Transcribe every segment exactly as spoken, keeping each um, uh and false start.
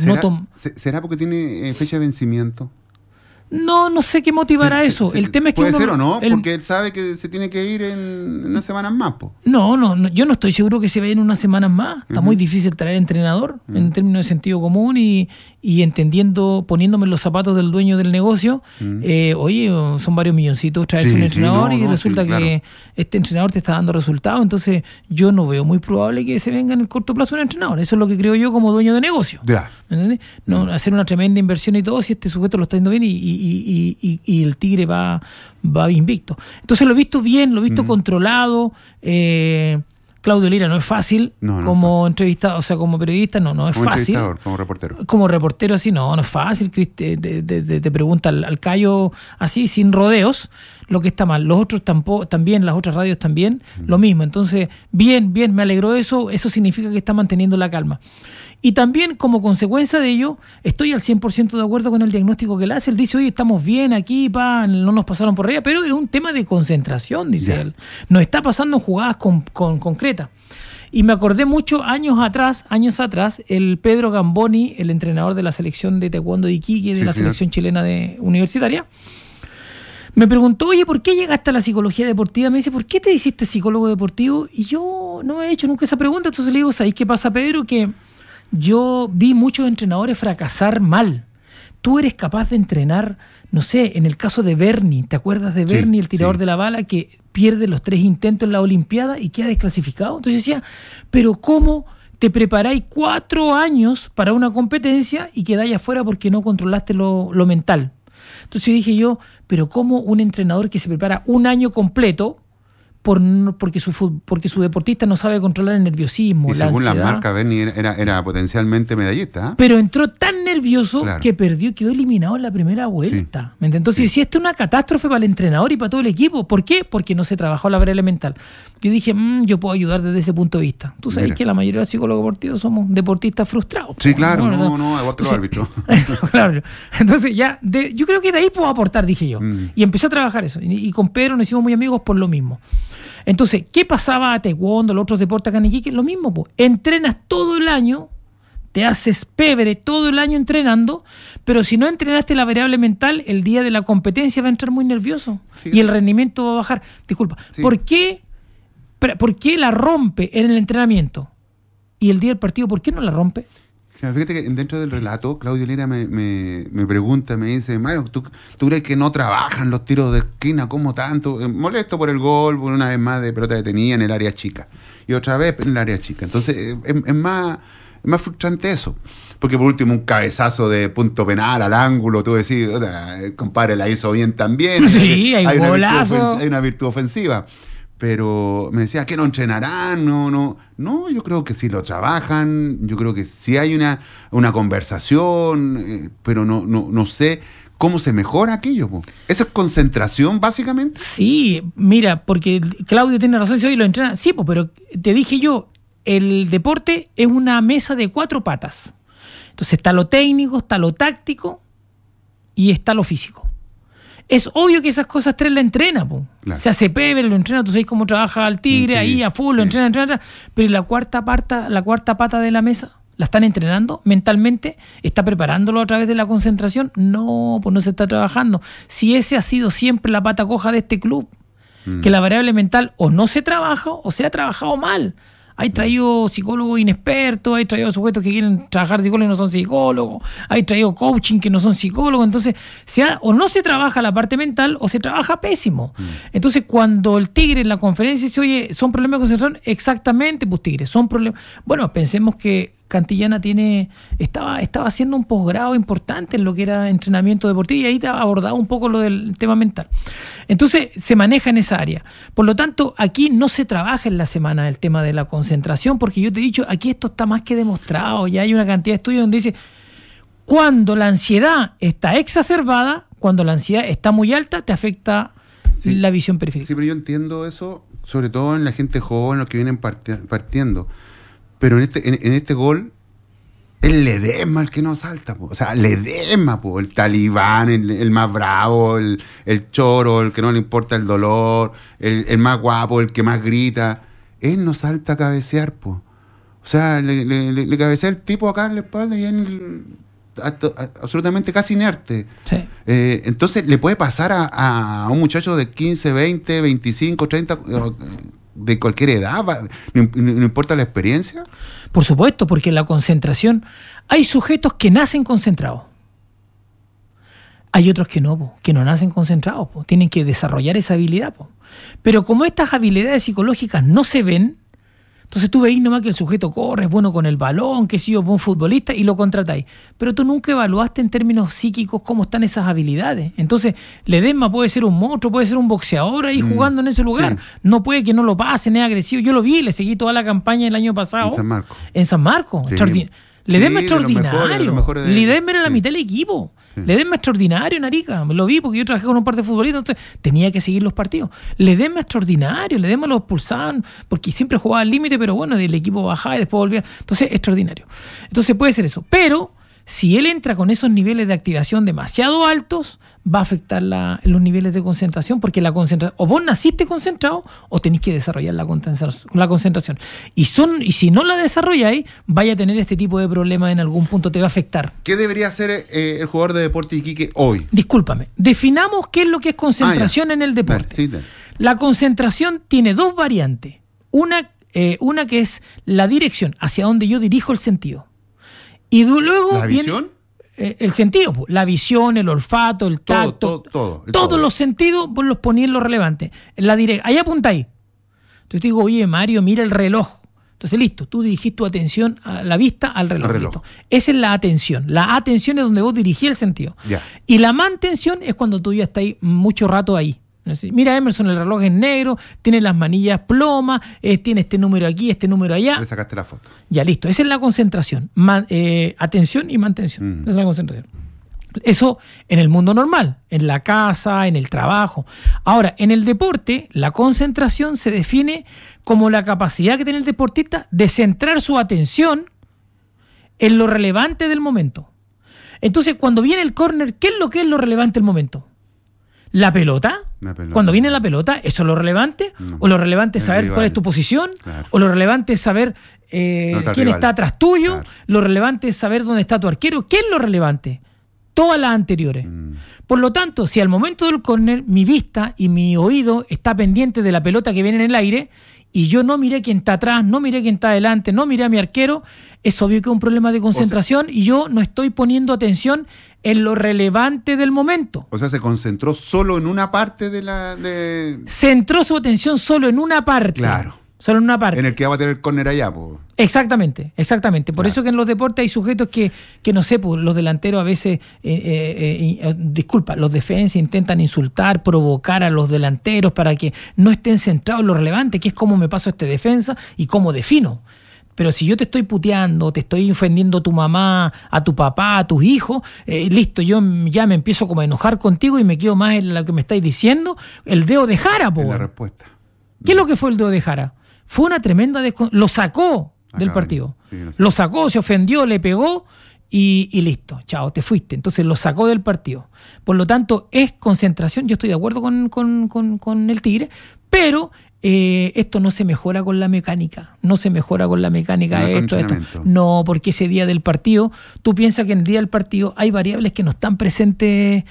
¿Será, no tom- ¿Será porque tiene eh, fecha de vencimiento? No, no sé qué motivará Sí, eso. sí, El tema es que puede uno, ser o no, el- porque él sabe que se tiene que ir en unas semanas más, po. No, no, no, yo no estoy seguro que se vaya en unas semanas más. Está Ujú. muy difícil traer entrenador Ujú. en términos de sentido común y, y entendiendo, poniéndome en los zapatos del dueño del negocio. Ujú. eh, oye, son varios milloncitos traerse Sí, un sí, entrenador no, y no, resulta sí, claro. que este entrenador te está dando resultados. Entonces, yo no veo muy probable que se venga en el corto plazo un entrenador. Eso es lo que creo yo como dueño de negocio. Ya. ¿Me entiendes? No, hacer una tremenda inversión y todo, si este sujeto lo está haciendo bien y, y, y, y, y el Tigre va, va invicto. Entonces lo he visto bien, lo he visto Mm. controlado. Eh, Claudio Lira no es fácil No, no como es fácil. entrevistado, o sea, como periodista, no, no es Como fácil. entrevistador, como reportero. Como reportero así, no, no es fácil. Cris, Te, te, te- te pregunta al, al callo así, sin rodeos, lo que está mal. Los otros tampoco, también, las otras radios también, lo mismo. Entonces, bien, bien, me alegró eso. Eso significa que está manteniendo la calma. Y también, como consecuencia de ello, estoy al cien por ciento de acuerdo con el diagnóstico que él hace. Él dice, oye, estamos bien aquí, pa, no nos pasaron por arriba, pero es un tema de concentración, dice Ya. él. Nos está pasando en jugadas con, con, concretas. Y me acordé mucho, años atrás, años atrás, el Pedro Gamboni, el entrenador de la selección de taekwondo de Iquique, de Sí, la señor. selección chilena de universitaria, me preguntó, oye, ¿por qué llegaste a la psicología deportiva? Me dice, ¿por qué te hiciste psicólogo deportivo? Y yo no me he hecho nunca esa pregunta. Entonces le digo, ¿sabéis qué pasa, Pedro? Que yo vi muchos entrenadores fracasar mal. Tú eres capaz de entrenar, no sé, en el caso de Bernie, ¿te acuerdas de Sí, Bernie, el tirador sí. de la bala, que pierde los tres intentos en la Olimpiada y queda desclasificado? Entonces yo decía, pero ¿cómo te preparáis cuatro años para una competencia y quedáis afuera porque no controlaste lo, lo mental? Entonces dije yo, pero ¿cómo un entrenador que se prepara un año completo por no- porque su fut- porque su deportista no sabe controlar el nerviosismo, Y la según las ansiedad? marcas, Bernie era, era, era potencialmente medallista. ¿eh? Pero entró tan nervioso Claro. que perdió y quedó eliminado en la primera vuelta. ¿Me entiendes? Entonces Sí. decía, esto es una catástrofe para el entrenador y para todo el equipo. ¿Por qué? Porque no se trabajó la variable mental. Yo dije, "Mm, yo puedo ayudar desde ese punto de vista. Tú sabes Mira. que la mayoría de los psicólogos deportivos somos deportistas frustrados. Sí, po, claro, no, ¿no? no, igual que los Entonces- árbitros. Claro. Entonces ya, de- yo creo que de ahí puedo aportar, dije yo. Mm. Y empecé a trabajar eso. Y, y con Pedro nos hicimos muy amigos por lo mismo. Entonces, ¿qué pasaba a taekwondo, los otros deportes acá en Iquique? Lo mismo, pues. Entrenas todo el año, te haces pebre todo el año entrenando, pero si no entrenaste la variable mental, el día de la competencia va a entrar muy nervioso Fíjate. y el rendimiento va a bajar. Disculpa, Sí. ¿por qué, pero, ¿por qué la rompe en el entrenamiento? Y el día del partido, ¿por qué no la rompe? Claro, fíjate que dentro del relato, Claudio Lira me, me, me pregunta, me dice, Mario, ¿tú, ¿tú crees que no trabajan los tiros de esquina como tanto? Eh, molesto por el gol, por una vez más de pelota detenida en el área chica. Y otra vez en el área chica. Entonces, eh, es, es más, es más frustrante eso. Porque por último, un cabezazo de punto penal al ángulo, tú decís, "Otra, el compadre la hizo bien también". Sí, hay una virtud golazo. ofens- hay una virtud ofensiva. Pero me decía que no entrenarán, no, no, no, yo creo que sí lo trabajan, yo creo que sí hay una, una conversación, eh, pero no, no, no sé cómo se mejora aquello, po. ¿Eso es concentración básicamente? Sí, mira, porque Claudio tiene razón, si hoy lo entrena. Sí, pues, pero te dije yo, el deporte es una mesa de cuatro patas. Entonces está lo técnico, está lo táctico y está lo físico. Es obvio que esas cosas tres la entrena, po. Claro. Se hace pebre, lo entrena, tú sabes cómo trabaja el tigre, Sí, ahí a full, lo sí. entrena, entrena, entrena. Pero ¿y la cuarta pata, la cuarta pata de la mesa? ¿La están entrenando mentalmente? ¿Está preparándolo a través de la concentración? No, pues no se está trabajando. Si ese ha sido siempre la pata coja de este club, Mm. que la variable mental o no se trabaja o se ha trabajado mal. Hay traído psicólogos inexpertos, hay traído sujetos que quieren trabajar psicólogos y no son psicólogos, hay traído coaching que no son psicólogos, entonces se ha- o no se trabaja la parte mental o se trabaja pésimo. Mm. Entonces cuando el Tigre en la conferencia dice, oye, ¿son problemas de concentración? Exactamente, pues Tigre, son problemas. Bueno, pensemos que Cantillana tiene estaba, estaba haciendo un posgrado importante en lo que era entrenamiento deportivo y ahí te abordaba un poco lo del tema mental. Entonces se maneja en esa área. Por lo tanto, aquí no se trabaja en la semana el tema de la concentración, porque yo te he dicho, aquí esto está más que demostrado. Ya hay una cantidad de estudios donde dice, cuando la ansiedad está exacerbada, cuando la ansiedad está muy alta, te afecta Sí. la visión periférica. Sí, pero yo entiendo eso, sobre todo en la gente joven, los que vienen parti- partiendo. Pero en este, en, en este gol, el Ledesma el que no salta, po. O sea, Ledesma, po, el talibán, el, el más bravo, el, el choro, el que no le importa el dolor, el, el más guapo, el que más grita. Él no salta a cabecear, po. O sea, le, le, le, le cabecea el tipo acá en la espalda y en el, a, a, absolutamente casi inerte. Sí. Eh, entonces, ¿le puede pasar a, a un muchacho de quince, veinte, veinticinco, treinta, de cualquier edad? ¿No, no importa la experiencia? Por supuesto, porque la concentración, hay sujetos que nacen concentrados. Hay otros que no, po, que no nacen concentrados, po, tienen que desarrollar esa habilidad. Po. Pero como estas habilidades psicológicas no se ven, entonces tú veis nomás que el sujeto corre, es bueno con el balón, que si yo, un futbolista, y lo contratáis. Pero tú nunca evaluaste en términos psíquicos cómo están esas habilidades. Entonces, Ledesma puede ser un monstruo, puede ser un boxeador ahí mm, jugando en ese lugar. Sí. No puede que no lo pasen, es agresivo. Yo lo vi, le seguí toda la campaña el año pasado. En San Marcos. En San Marcos. Sí. Extraordin- Ledesma sí, extraordinario. De de... Ledesma era la mitad del equipo. Sí. Ledesma extraordinario en Arica, lo vi porque yo trabajé con un par de futbolistas, entonces tenía que seguir los partidos. Ledesma extraordinario, Ledesma lo expulsaban porque siempre jugaba al límite, pero bueno, el equipo bajaba y después volvía. Entonces, extraordinario. Entonces puede ser eso. Pero si él entra con esos niveles de activación demasiado altos, va a afectar la, los niveles de concentración, porque la concentración, o vos naciste concentrado o tenéis que desarrollar la concentración, la concentración. Y son y si no la desarrolláis, vaya a tener este tipo de problemas en algún punto, te va a afectar. ¿Qué debería hacer eh, el jugador de Deportes Iquique hoy? Discúlpame, definamos qué es lo que es concentración ah, en el deporte. Dale, sí, dale. La concentración tiene dos variantes. Una, eh, una que es la dirección, hacia donde yo dirijo el sentido. Y luego ¿La viene visión? Eh, el sentido, la visión, el olfato, el tacto, todo, todo, todo, todos todo. Los sentidos vos los ponís en lo relevante. En la direct, ahí apuntáis. Entonces te digo, oye Mario, mira el reloj. Entonces listo, tú dirigís tu atención a la vista al reloj. El reloj. Listo. Esa es la atención. La atención es donde vos dirigís el sentido. Ya. Y la mantención es cuando tú ya estás mucho rato ahí. Mira Emerson, el reloj es negro, tiene las manillas plomas, eh, tiene este número aquí, este número allá. Le sacaste la foto. Ya, listo. Esa es la concentración. Man, eh, atención y mantención. Mm. Esa es la concentración. Eso en el mundo normal, en la casa, en el trabajo. Ahora, en el deporte, la concentración se define como la capacidad que tiene el deportista de centrar su atención en lo relevante del momento. Entonces, cuando viene el córner, ¿qué es lo que es lo relevante del momento? ¿La pelota? La pelota. Cuando viene la pelota, ¿eso es lo relevante? No. ¿O lo relevante es saber rival. Cuál es tu posición? Claro. ¿O lo relevante es saber eh, está quién rival. Está atrás tuyo? Claro. ¿Lo relevante es saber dónde está tu arquero? ¿Qué es lo relevante? Todas las anteriores. Mm. Por lo tanto, si al momento del córner mi vista y mi oído está pendiente de la pelota que viene en el aire y yo no miré quién está atrás, no miré quién está adelante, no miré a mi arquero, es obvio que es un problema de concentración, o sea, y yo no estoy poniendo atención en lo relevante del momento. O sea, se concentró solo en una parte de la... De... Centró su atención solo en una parte. Claro. Solo en una parte. En el que va a tener el córner allá, pues. Exactamente, exactamente. Por claro. Eso que en los deportes hay sujetos que, que no sé, pues los delanteros a veces, eh, eh, eh, disculpa, los defensas intentan insultar, provocar a los delanteros para que no estén centrados en lo relevante, que es cómo me paso a este defensa y cómo defino. Pero si yo te estoy puteando, te estoy ofendiendo a tu mamá, a tu papá, a tus hijos, eh, listo, yo ya me empiezo como a enojar contigo y me quedo más en lo que me estáis diciendo, el dedo de Jara, po. En la respuesta. ¿Qué es lo que fue el dedo de Jara? Fue una tremenda... Descon- lo sacó del Acá, partido. Sí, no sé. Lo sacó, se ofendió, le pegó y, y listo, chao, te fuiste. Entonces lo sacó del partido. Por lo tanto, es concentración. Yo estoy de acuerdo con, con, con, con el Tigre, pero... Eh, esto no se mejora con la mecánica, no se mejora con la mecánica no esto, esto. No, porque ese día del partido, tú piensas que en el día del partido hay variables que no están presentes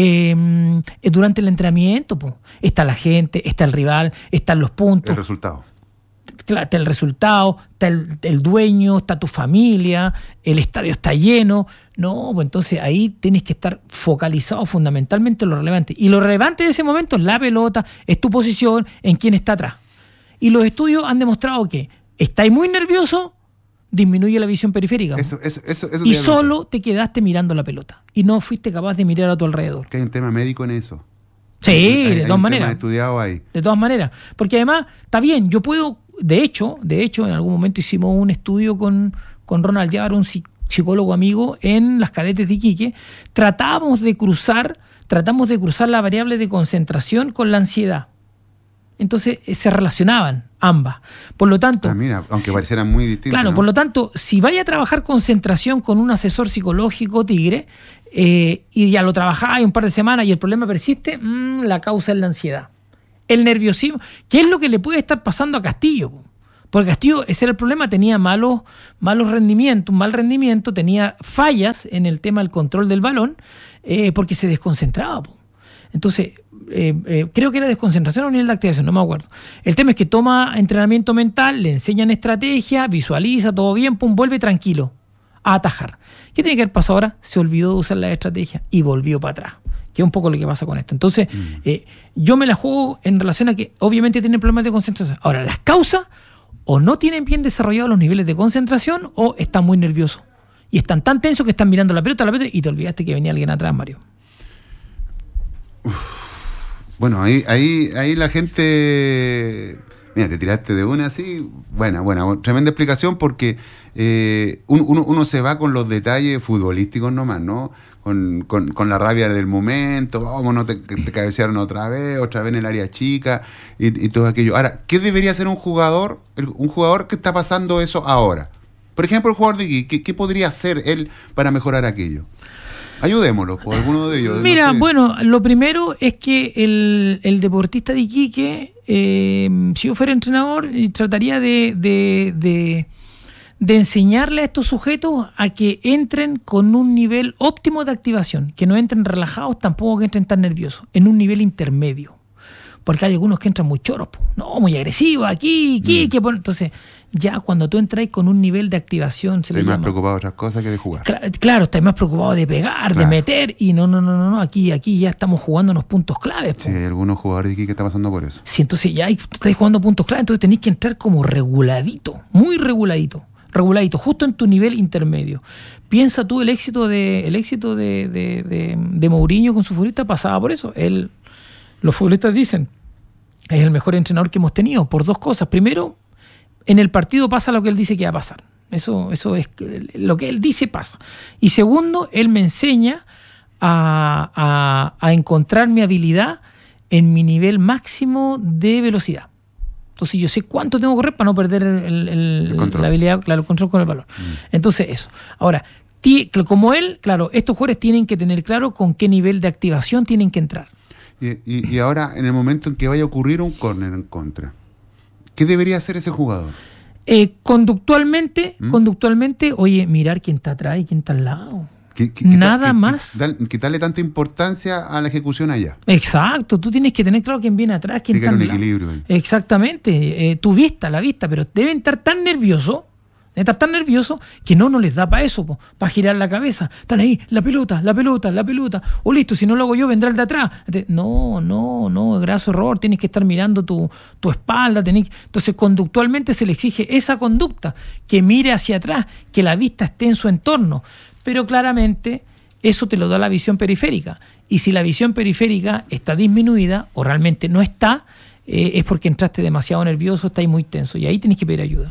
eh, durante el entrenamiento. Po. Está la gente, está el rival, están los puntos. El resultado. Está el resultado, está el, el dueño, está tu familia, el estadio está lleno. No, pues entonces ahí tienes que estar focalizado fundamentalmente en lo relevante. Y lo relevante de ese momento es la pelota, es tu posición, en quién está atrás. Y los estudios han demostrado que estáis muy nervioso, disminuye la visión periférica. Eso, eso, eso, eso y solo te quedaste mirando la pelota. Y no fuiste capaz de mirar a tu alrededor. Que hay un tema médico en eso. Sí, hay, de hay todas un maneras. Tema estudiado ahí. De todas maneras. Porque además, está bien, yo puedo, de hecho, de hecho, en algún momento hicimos un estudio con, con Ronald Llávar, un psicólogo amigo, en las cadetes de Iquique. Tratamos de cruzar, tratamos de cruzar la variable de concentración con la ansiedad. Entonces eh, se relacionaban ambas. Por lo tanto... Ah, mira, aunque si, parecieran muy distintas. Claro, ¿no? Por lo tanto, si vaya a trabajar concentración con un asesor psicológico Tigre, eh, y ya lo trabajáis un par de semanas y el problema persiste, mmm, la causa es la ansiedad. El nerviosismo, ¿qué es lo que le puede estar pasando a Castillo? Porque Castillo, ese era el problema, tenía malos, malos rendimientos, un mal rendimiento, tenía fallas en el tema del control del balón, eh, porque se desconcentraba. Po. Entonces, eh, eh, creo que era desconcentración o nivel de activación, no me acuerdo. El tema es que toma entrenamiento mental, le enseñan estrategia, visualiza, todo bien, pum, vuelve tranquilo a atajar. ¿Qué tiene que haber pasado ahora? Se olvidó de usar la estrategia y volvió para atrás. Que es un poco lo que pasa con esto. Entonces, mm. eh, yo me la juego en relación a que obviamente tienen problemas de concentración. Ahora, las causas, o no tienen bien desarrollados los niveles de concentración, o están muy nerviosos. Y están tan tensos que están mirando la pelota, la pelota, y te olvidaste que venía alguien atrás, Mario. Uf. Bueno, ahí, ahí, ahí la gente... Mira, te tiraste de una así. Buena, buena, tremenda explicación, porque eh, uno, uno, uno se va con los detalles futbolísticos nomás, ¿no? Con, con, con la rabia del momento, vamos, no te, te cabecearon otra vez, otra vez en el área chica y, y todo aquello. Ahora, ¿qué debería hacer un jugador, el, un jugador que está pasando eso ahora? Por ejemplo, el jugador de aquí, ¿qué, qué podría hacer él para mejorar aquello? Ayudémoslo, por alguno de ellos. Mira, no sé. Bueno, lo primero es que el, el deportista de Iquique, eh, si yo fuera entrenador, trataría de... de, de de enseñarle a estos sujetos a que entren con un nivel óptimo de activación, que no entren relajados, tampoco que entren tan nerviosos, en un nivel intermedio. Porque hay algunos que entran muy choros, no, muy agresivos, aquí, aquí, mm. que bueno. Entonces, ya cuando tú entras con un nivel de activación, se Estás le más llama, preocupado de otras cosas que de jugar. Claro, claro estás más preocupado de pegar, claro. de meter, y no, no, no, no, no, aquí, aquí ya estamos jugando unos puntos claves. Sí, hay algunos jugadores de aquí que están pasando por eso. Sí, entonces ya estáis jugando puntos claves, entonces tenéis que entrar como reguladito, muy reguladito. reguladito, justo en tu nivel intermedio. Piensa tú, el éxito de el éxito de, de, de, de Mourinho con su futbolista pasaba por eso. Él, los futbolistas dicen, es el mejor entrenador que hemos tenido, por dos cosas. Primero, en el partido pasa lo que él dice que va a pasar. Eso, eso es lo que él dice pasa. Y segundo, él me enseña a, a, a encontrar mi habilidad en mi nivel máximo de velocidad. Entonces yo sé cuánto tengo que correr para no perder el, el, el la habilidad, claro, el control con el balón. Mm. Entonces eso. Ahora, tí, como él, claro, estos jugadores tienen que tener claro con qué nivel de activación tienen que entrar. Y, y, y ahora, en el momento en que vaya a ocurrir un córner en contra, ¿qué debería hacer ese jugador? Eh, conductualmente, ¿Mm? conductualmente, oye, mirar quién está atrás y quién está al lado. ¿Qué, qué, Nada qué, más. Qué, quitarle tanta importancia a la ejecución allá. Exacto, tú tienes que tener claro quién viene atrás, quién está un al lado. equilibrio ahí. Exactamente, eh, tu vista, la vista, pero deben estar tan nerviosos, deben estar tan nerviosos que no, no les da para eso, para girar la cabeza. Están ahí, la pelota, la pelota, la pelota. O listo, si no lo hago yo, vendrá el de atrás. No, no, no, graso error, tienes que estar mirando tu, tu espalda. Tenés... Entonces, conductualmente se le exige esa conducta, que mire hacia atrás, que la vista esté en su entorno. Pero claramente eso te lo da la visión periférica. Y si la visión periférica está disminuida o realmente no está, eh, es porque entraste demasiado nervioso, estás muy tenso. Y ahí tienes que pedir ayuda.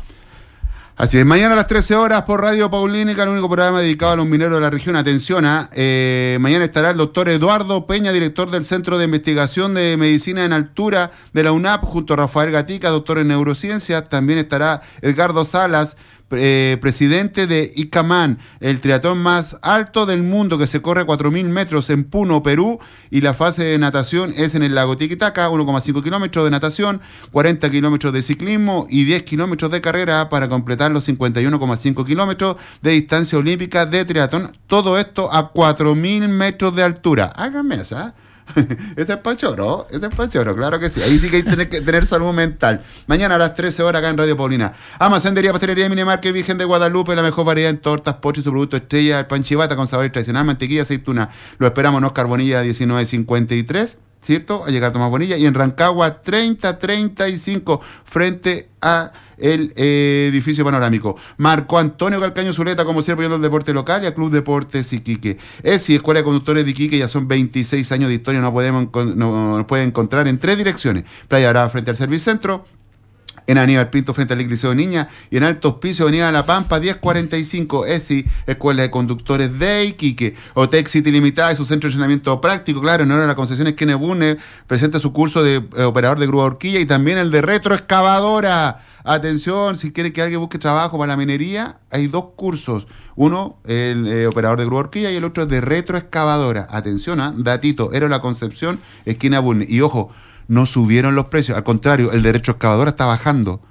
Así es, mañana a las trece horas por Radio Paulínica, el único programa dedicado a los mineros de la región. Atención, ¿eh? Eh, mañana estará el doctor Eduardo Peña, director del Centro de Investigación de Medicina en Altura de la U N A P, junto a Rafael Gatica, doctor en Neurociencias. También estará Edgardo Salas, eh, presidente de ICAMAN, el triatlón más alto del mundo, que se corre a cuatro mil metros en Puno, Perú, y la fase de natación es en el lago Tiquitaca, uno coma cinco kilómetros de natación, cuarenta kilómetros de ciclismo y diez kilómetros de carrera para completar los cincuenta y uno coma cinco kilómetros de distancia olímpica de triatlón. Todo esto a cuatro mil metros de altura. Háganme esa. Este es pachoro, este es pachoro, claro que sí. Ahí sí que hay que tener, que tener salud mental. Mañana a las trece horas acá en Radio Paulina. Almacenería, pastelería Minimarket Virgen de Guadalupe, la mejor variedad en tortas, postres, su producto estrella, el pan chivata con sabor tradicional, mantequilla, aceituna. Lo esperamos en Oscar Bonilla diecinueve cincuenta y tres, ¿cierto? A llegar a Tomás Bonilla. Y en Rancagua treinta treinta y cinco, frente a el eh, edificio panorámico. Marco Antonio Calcaño Zuleta, como siempre, apoyando el deporte local, y a Club Deportes Iquique. ESI, Escuela de Conductores de Iquique, ya son veintiséis años de historia, nos podemos no, nos pueden encontrar en tres direcciones. Playa Brava frente al Servicentro, en Aníbal Pinto frente al Liceo de Niña, y en Alto Hospicio, Avenida La Pampa, diez cuarenta y cinco, ESI, Escuela de Conductores de Iquique. Otec City Limitada y su centro de entrenamiento práctico, claro, en honor a la concesión Esquina Bune, presenta su curso de eh, operador de grúa horquilla y también el de retroexcavadora. Atención, si quiere que alguien busque trabajo para la minería, hay dos cursos. Uno, el eh, operador de grúa horquilla, y el otro es de retroexcavadora. Atención, ¿eh? Datito, Héroe La Concepción, esquina Bune. Y ojo, no subieron los precios, al contrario, el de retroexcavadora está bajando.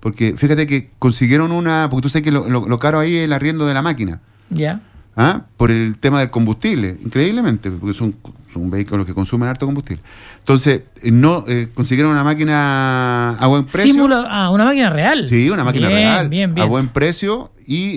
porque fíjate que consiguieron una, porque tú sabes que lo, lo, lo caro ahí es el arriendo de la máquina. Ya. ¿Ah? Por el tema del combustible, increíblemente, porque son, son vehículos que consumen harto combustible. Entonces, no eh, consiguieron una máquina a buen precio. Simula, ah, una máquina real. Sí, una máquina bien, real, bien, bien. a buen precio y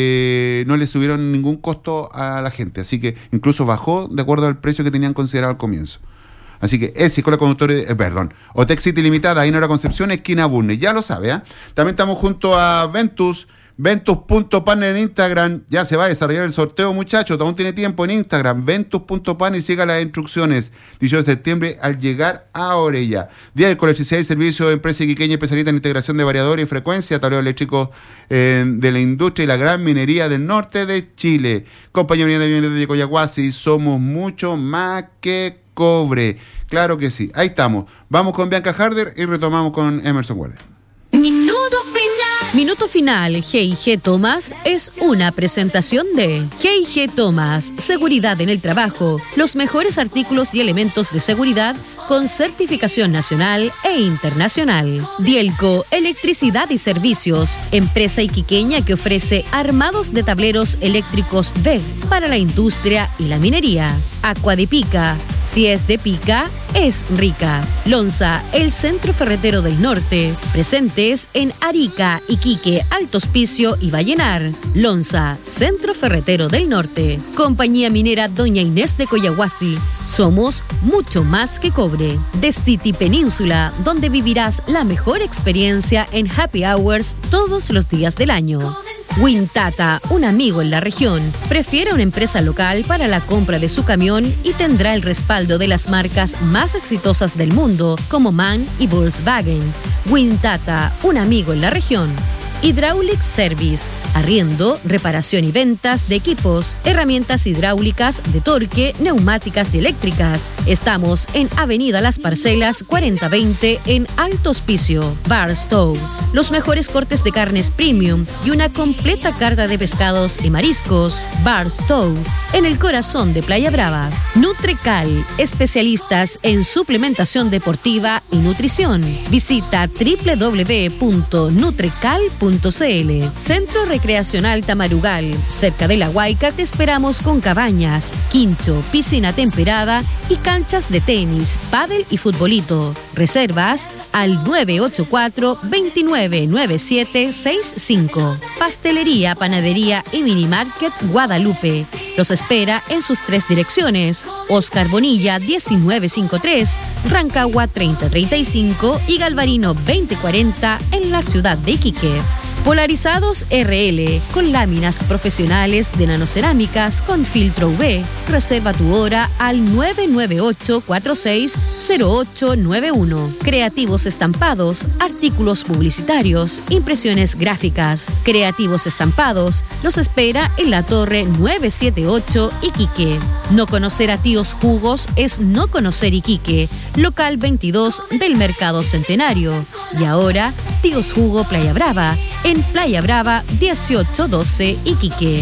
eh, no le subieron ningún costo a la gente. Así que incluso bajó de acuerdo al precio que tenían considerado al comienzo. Así que es Escuela Conductores, eh, perdón, Otec City Limitada, ahí en Hora Concepción, esquina Burne, ya lo sabe, ¿eh? También estamos junto a Ventus, Ventus punto pan en Instagram, ya se va a desarrollar el sorteo, muchachos, aún tiene tiempo en Instagram, Ventus punto pan y siga las instrucciones. dieciocho de septiembre al llegar a Orella. Día de Colectricidad y Servicio de Empresa Iquiqueña, especialista en integración de variadores y frecuencia, tablero eléctrico eh, de la industria y la gran minería del norte de Chile. Compañía Minera de Bienes de Coyahuasi, somos mucho más que cobre. Claro que sí, ahí estamos. Vamos con Bianca Harder y retomamos con Emerson Guardia. Minuto final. Minuto final, G y G Thomas es una presentación de G y G Thomas, seguridad en el trabajo, los mejores artículos y elementos de seguridad con certificación nacional e internacional. Dielco, electricidad y servicios, empresa iquiqueña que ofrece armados de tableros eléctricos V E G para la industria y la minería. Aqua de Pica, si es de pica, es rica. Lonza, el centro ferretero del norte, presentes en Arica, Iquique, Alto Hospicio y Vallenar. Lonza, centro ferretero del norte. Compañía minera Doña Inés de Coyahuasi, somos mucho más que cobre. The City Península, donde vivirás la mejor experiencia en happy hours todos los días del año. Wintata, un amigo en la región, prefiere una empresa local para la compra de su camión y tendrá el respaldo de las marcas más exitosas del mundo como MAN y Volkswagen. Wintata, un amigo en la región. Hydraulic Service, arriendo, reparación y ventas de equipos, herramientas hidráulicas, de torque, neumáticas y eléctricas. Estamos en Avenida Las Parcelas cuarenta veinte en Alto Hospicio. Barstow, los mejores cortes de carnes premium y una completa carta de pescados y mariscos. Barstow, en el corazón de Playa Brava. Nutrecal, especialistas en suplementación deportiva y nutrición. Visita doble u doble u doble u punto nutrecal punto c l. Centro Recreacional Tamarugal, cerca de La Huayca, te esperamos con cabañas, quincho, piscina temperada y canchas de tenis, pádel y futbolito. Reservas al nueve ocho cuatro, dos nueve nueve siete seis cinco. Pastelería, panadería y minimarket Guadalupe. Los espera en sus tres direcciones: Oscar Bonilla diecinueve cincuenta y tres, Rancagua treinta treinta y cinco y Galvarino veinte cuarenta en la ciudad de Iquique. Polarizados R L, con láminas profesionales de nanocerámicas con filtro U V. Reserva tu hora al nueve nueve ocho cuatro seis cero ocho nueve uno. Creativos estampados, artículos publicitarios, impresiones gráficas. Creativos estampados, los espera en la Torre novecientos setenta y ocho Iquique. No conocer a Tíos Jugos es no conocer Iquique. Local veintidós del Mercado Centenario. Y ahora, Tíos Jugo Playa Brava, en Playa Brava dieciocho doce Iquique.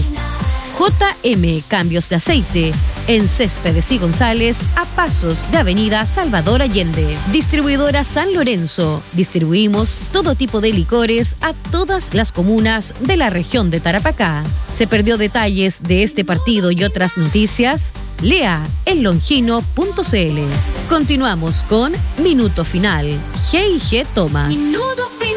J M Cambios de Aceite, en Céspedes y González, a pasos de Avenida Salvador Allende. Distribuidora San Lorenzo, distribuimos todo tipo de licores a todas las comunas de la región de Tarapacá. ¿Se perdió detalles de este partido y otras noticias? Lea en longino punto c l. Continuamos con Minuto Final. G y G Thomas. Minuto final.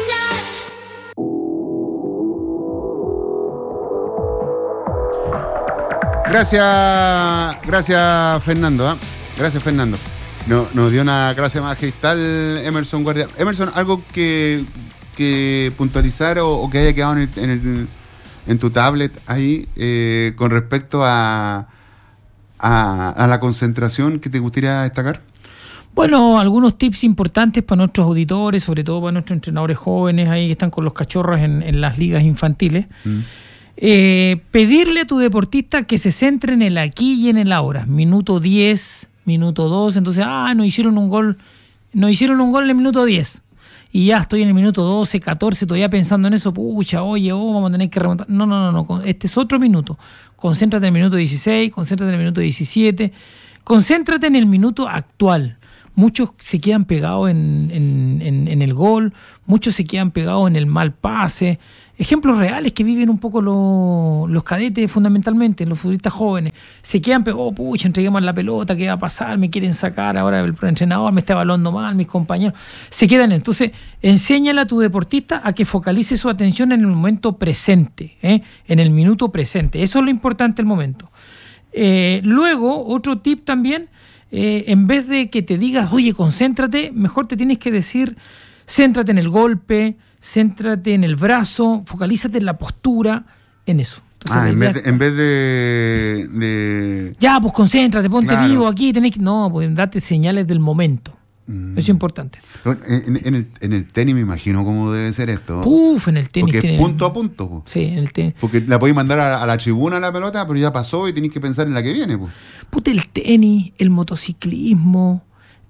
Gracias, gracias Fernando, ¿eh? Gracias Fernando. No, nos dio una clase magistral Emerson Guardia. Emerson, algo que, que puntualizar o, o que haya quedado en, el, en, el, en tu tablet ahí eh, con respecto a, a, a la concentración que te gustaría destacar. Bueno, algunos tips importantes para nuestros auditores, sobre todo para nuestros entrenadores jóvenes ahí que están con los cachorros en, en las ligas infantiles. Mm. Eh, pedirle a tu deportista que se centre en el aquí y en el ahora. Minuto diez, minuto dos, entonces, ah, no hicieron un gol, no hicieron un gol en el minuto diez. Y ya estoy en el minuto doce, catorce, todavía pensando en eso, pucha, oye, oh, vamos a tener que remontar. No, no, no, no, este es otro minuto. Concéntrate en el minuto dieciséis, concéntrate en el minuto diecisiete, concéntrate en el minuto actual. muchos se quedan pegados en, en, en, en el gol, muchos se quedan pegados en el mal pase. Ejemplos reales que viven un poco los, los cadetes fundamentalmente, los futbolistas jóvenes. Se quedan pegados, oh, pucha, entreguemos la pelota, ¿qué va a pasar? Me quieren sacar, ahora el entrenador me está evaluando mal, mis compañeros. Se quedan. Entonces, enséñale a tu deportista a que focalice su atención en el momento presente, ¿eh? en el minuto presente. Eso es lo importante del momento. Eh, luego, otro tip también, eh, en vez de que te digas, oye, concéntrate, mejor te tienes que decir, céntrate en el golpe, céntrate en el brazo, focalízate en la postura, en eso. Entonces, ah, en idea, vez, de, en vez de, de... Ya, pues concéntrate, ponte Claro. vivo aquí, tenés que... No, pues date señales del momento. Mm. Eso es importante. En, en, el, en el tenis me imagino cómo debe ser esto. Uf, en el tenis. Porque tiene... es punto a punto. Po. Sí, en el tenis. Porque la podéis mandar a, a la tribuna la pelota, pero ya pasó y tenéis que pensar en la que viene. Po. Puta, el tenis, el motociclismo,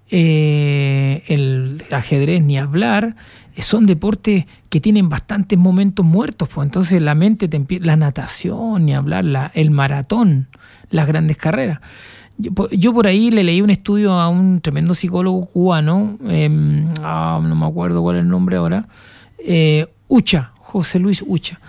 eh, el ajedrez, ni hablar, son deportes que tienen bastantes momentos muertos, pues entonces la mente te empieza, la natación, ni hablar, la, el maratón, las grandes carreras. Yo, yo por ahí le leí un estudio a un tremendo psicólogo cubano, eh, ah, no me acuerdo cuál es el nombre ahora, eh, Ucha, José Luis Ucha,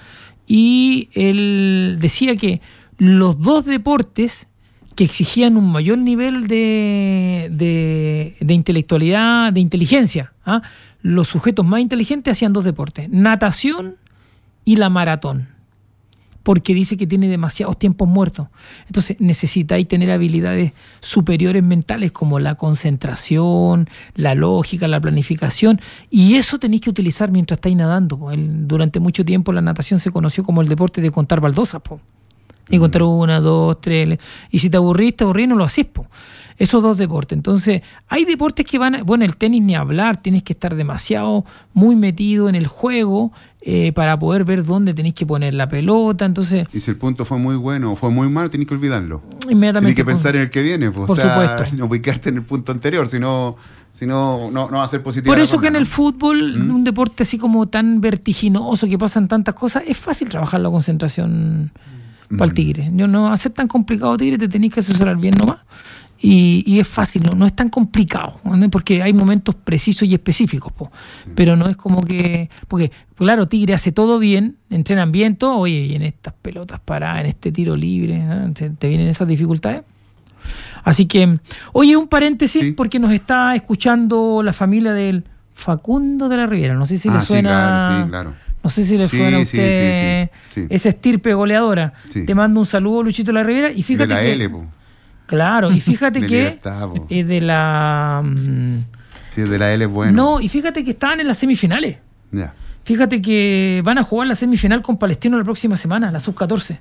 y él decía que los dos deportes que exigían un mayor nivel de, de, de intelectualidad, de inteligencia, ¿ah? Los sujetos más inteligentes hacían dos deportes, natación y la maratón, porque dice que tiene demasiados tiempos muertos. Entonces necesitáis tener habilidades superiores mentales como la concentración, la lógica, la planificación, y eso tenéis que utilizar mientras estáis nadando. Po. El, durante mucho tiempo la natación se conoció como el deporte de contar baldosas, po. Y contar una, dos, tres, y si te aburrís, te aburrís, no lo hacís, po. Esos dos deportes. Entonces, hay deportes que van, a, bueno, el tenis ni hablar, tienes que estar demasiado muy metido en el juego eh, para poder ver dónde tenés que poner la pelota. Entonces, y si el punto fue muy bueno o fue muy malo, tenés que olvidarlo. Inmediatamente. Tienes que pensar en el que viene, pues. Por o sea, supuesto. No puedes quedarte en el punto anterior, sino, sino no, no va a ser positivo. Por eso que en el fútbol, ¿Mm? un deporte así como tan vertiginoso, que pasan tantas cosas, es fácil trabajar la concentración mm. para el tigre. Yo no va a ser tan complicado, tigre, te tenés que asesorar bien nomás. Y, y es fácil, no, no es tan complicado, ¿no? Porque hay momentos precisos y específicos, po. Sí. Pero no es como que, porque claro, Tigre hace todo bien, entrenan bien todo, oye, y en estas pelotas paradas, en este tiro libre, ¿no? te, te vienen esas dificultades. Así que, oye, un paréntesis, sí. porque nos está escuchando la familia del Facundo de la Riviera, no sé si ah, le suena... Sí, claro, sí, claro. No sé si le sí, suena a sí, usted sí, sí, sí. esa estirpe goleadora. Sí. Te mando un saludo, Luchito de la Riviera, y fíjate de la que... L, po. Claro, y fíjate de que libertad, es de la... Um, sí, de la L es bueno. No, y fíjate que estaban en las semifinales. Ya. Yeah. Fíjate que van a jugar la semifinal con Palestino la próxima semana, la sub catorce.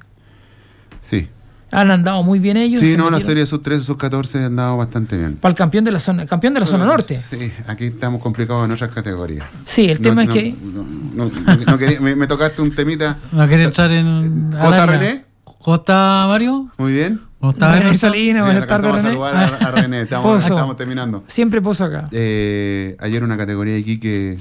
Sí. Han andado muy bien ellos. Sí, no, la serie sub trece, sub catorce han andado bastante bien. Para el campeón de la zona, campeón de la zona norte. Sí, aquí estamos complicados en otras categorías. Sí, el tema no, es no, que... No, no, no, no quería, me, me tocaste un temita. ¿No quería entrar en... ¿J. René? ¿J. Mario? Muy bien. ¿Cómo está René Salina? Buenas tardes, René. Vamos a saludar a, a René, estamos, estamos terminando. Siempre pozo acá. Eh, ayer una categoría de Iquique,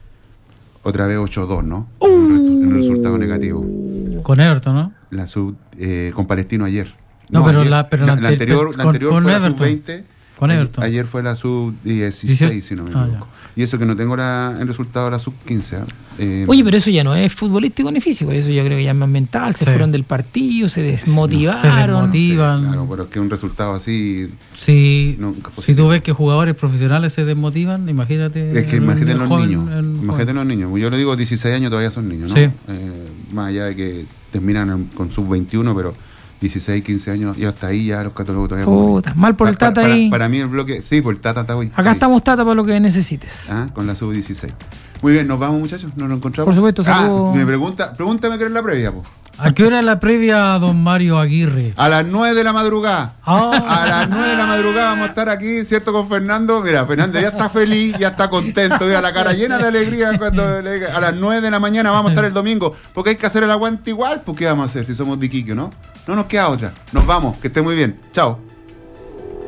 otra vez ocho dos, ¿no? Uh, un, un resultado negativo. Con Everton, ¿no? La sub, eh, con Palestino ayer. No, no pero, ayer, la, pero la, la, la anterior, la anterior con, fue con la sub veinte. Con Everton. Ayer fue la sub dieciséis, si no me equivoco. Ah, y eso que no tengo la, el resultado de la sub quince. Eh, Oye, pero eso ya no es futbolístico ni físico, eso yo creo que ya es más mental, se sí. fueron del partido, se desmotivaron. Se desmotivan. Sí, claro, pero es que un resultado así... Sí, si tú ves que jugadores profesionales se desmotivan, imagínate... Es que imagínate los joven, niños, el, imagínate los niños. Yo le digo dieciséis años todavía son niños, ¿no? Sí. Eh, más allá de que terminan con sub veintiuno, pero... dieciséis, quince años, y hasta ahí ya los catálogos todavía... Puta, mal por el para, Tata para, ahí. Para, para mí el bloque... Sí, por el Tata está hoy. Acá ahí. Estamos Tata para lo que necesites. Ah, con la sub dieciséis. Muy bien, nos vamos, muchachos, nos encontramos. Por supuesto, saludo. Ah, me pregunta, pregúntame qué es la previa, po. ¿A qué hora es la previa, don Mario Aguirre? A las nueve de la madrugada. Oh. A las nueve de la madrugada vamos a estar aquí, ¿cierto? Con Fernando. Mira, Fernando ya está feliz, ya está contento, mira la cara llena de alegría cuando le diga, a las nueve de la mañana vamos a estar el domingo, porque hay que hacer el aguante igual, pues ¿qué vamos a hacer si somos de Iquique, no? No nos queda otra. Nos vamos, que esté muy bien. Chao.